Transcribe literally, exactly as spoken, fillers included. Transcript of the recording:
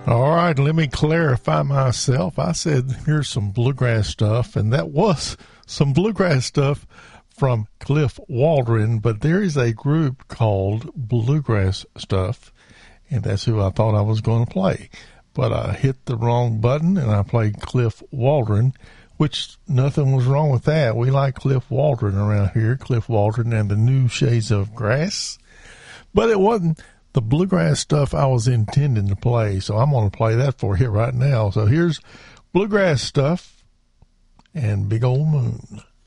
All right, let me clarify myself. I said here's some bluegrass stuff, and that was some bluegrass stuff from Cliff Waldron, but there is a group called Bluegrass Stuff, and that's who I thought I was going to play. But I hit the wrong button, and I played Cliff Waldron, which nothing was wrong with that. We like Cliff Waldron around here, Cliff Waldron and the New Shades of Grass. But it wasn't the bluegrass stuff I was intending to play, so I'm going to play that for you right now. So here's Bluegrass Stuff and Big Old Moon.